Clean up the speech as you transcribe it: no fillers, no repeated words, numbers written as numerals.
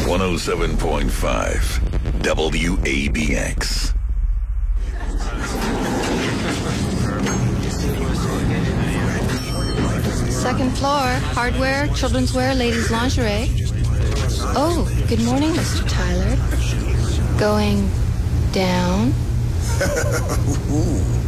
107.5 WABX. Second floor, hardware, children's wear, ladies' lingerie. Oh, good morning, Mr. Tyler. Going down?